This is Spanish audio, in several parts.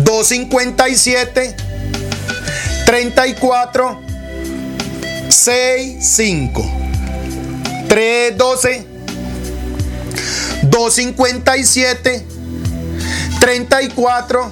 257 34 65. 312 257 34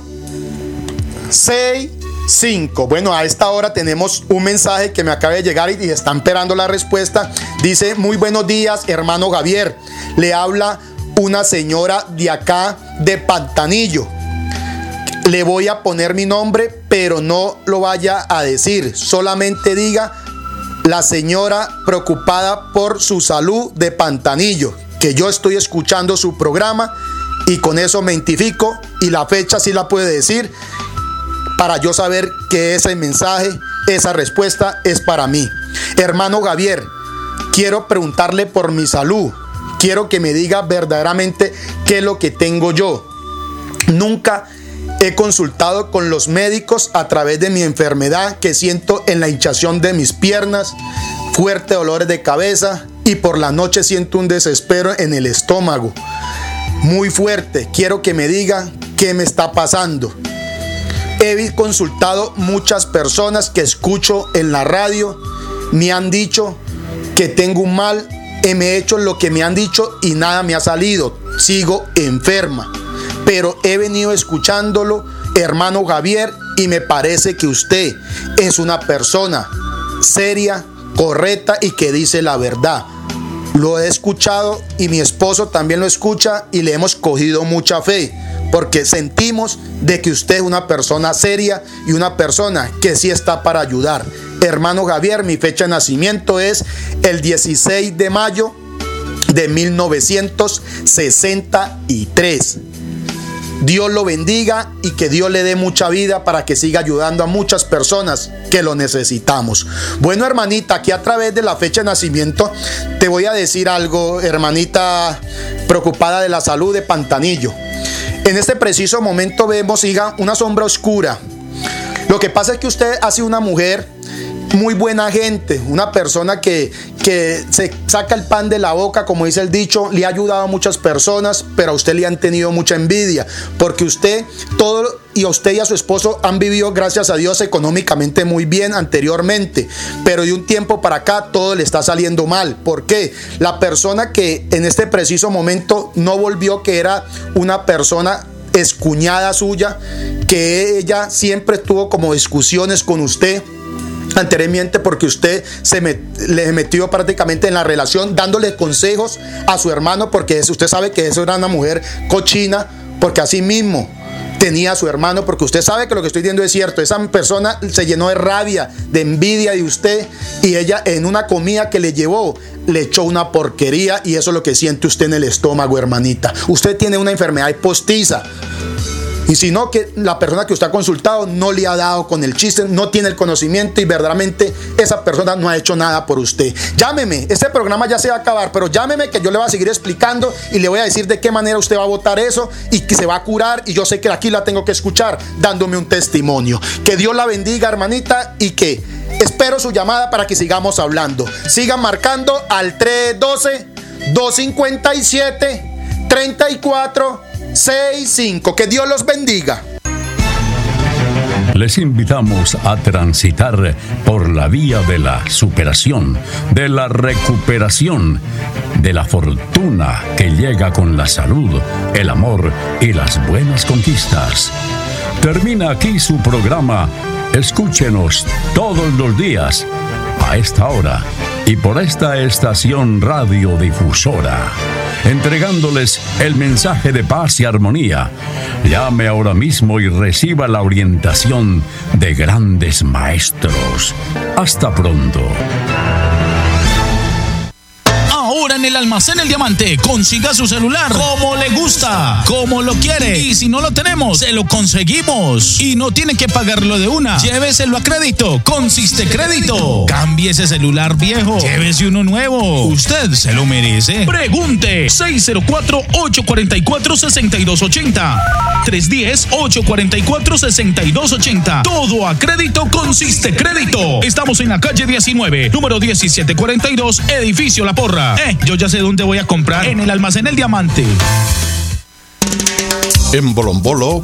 65. Bueno, a esta hora tenemos un mensaje que me acaba de llegar y están esperando la respuesta. Dice: muy buenos días, hermano Javier. Le habla una señora de acá de Pantanillo. Le voy a poner mi nombre, pero no lo vaya a decir. Solamente diga: la señora preocupada por su salud de Pantanillo, que yo estoy escuchando su programa y con eso me identifico, y la fecha sí la puede decir para yo saber que ese mensaje, esa respuesta es para mí. Hermano Javier, quiero preguntarle por mi salud. Quiero que me diga verdaderamente qué es lo que tengo yo. Nunca he consultado con los médicos a través de mi enfermedad que siento en la hinchazón de mis piernas, fuertes dolores de cabeza, y por la noche siento un desespero en el estómago muy fuerte. Quiero que me diga qué me está pasando. He consultado muchas personas que escucho en la radio. Me han dicho que tengo un mal. Me he hecho lo que me han dicho y nada me ha salido. Sigo enferma. Pero he venido escuchándolo, hermano Javier, y me parece que usted es una persona seria, correcta y que dice la verdad. Lo he escuchado y mi esposo también lo escucha y le hemos cogido mucha fe, porque sentimos de que usted es una persona seria y una persona que sí está para ayudar. Hermano Javier, mi fecha de nacimiento es el 16 de mayo de 1963. Dios lo bendiga y que Dios le dé mucha vida para que siga ayudando a muchas personas que lo necesitamos. Bueno, hermanita, aquí a través de la fecha de nacimiento te voy a decir algo, hermanita preocupada de la salud de Pantanillo. En este preciso momento vemos, hija, una sombra oscura. Lo que pasa es que usted ha sido una mujer muy buena gente, una persona que se saca el pan de la boca, como dice el dicho. Le ha ayudado a muchas personas, pero a usted le han tenido mucha envidia, porque usted y a su esposo han vivido, gracias a Dios, económicamente muy bien anteriormente, pero de un tiempo para acá todo le está saliendo mal. ¿Por qué? La persona que en este preciso momento no volvió, que era una persona excuñada suya, que ella siempre tuvo como discusiones con usted anteriormente, porque usted le metió prácticamente en la relación, dándole consejos a su hermano, porque usted sabe que eso era una mujer cochina, porque así mismo tenía a su hermano, porque usted sabe que lo que estoy diciendo es cierto. Esa persona se llenó de rabia, de envidia de usted, y ella en una comida que le llevó le echó una porquería, y eso es lo que siente usted en el estómago, hermanita. Usted tiene una enfermedad postiza. Y si no, que la persona que usted ha consultado no le ha dado con el chiste, no tiene el conocimiento, y verdaderamente esa persona no ha hecho nada por usted. Llámeme, este programa ya se va a acabar, pero llámeme, que yo le voy a seguir explicando y le voy a decir de qué manera usted va a votar eso y que se va a curar. Y yo sé que aquí la tengo que escuchar dándome un testimonio. Que Dios la bendiga, hermanita, y que espero su llamada para que sigamos hablando. Sigan marcando al 312-257-3465. Que Dios los bendiga. Les invitamos a transitar por la vía de la superación, de la recuperación, de la fortuna que llega con la salud, el amor y las buenas conquistas. Termina aquí su programa. Escúchenos todos los días a esta hora y por esta estación radiodifusora, entregándoles el mensaje de paz y armonía. Llame ahora mismo y reciba la orientación de grandes maestros. Hasta pronto. Ahora en el Almacén El Diamante, consiga su celular como le gusta, como lo quiere. Y si no lo tenemos, se lo conseguimos. Y no tiene que pagarlo de una. Lléveselo a crédito con Sistecrédito. Cambie ese celular viejo, llévese uno nuevo. Usted se lo merece. Pregunte 604-844-6280. 310-844-6280. Todo a crédito con Sistecrédito. Estamos en la calle 19, número 1742, edificio La Porra. Yo ya sé dónde voy a comprar. En el Almacén El Diamante. En Bolombolo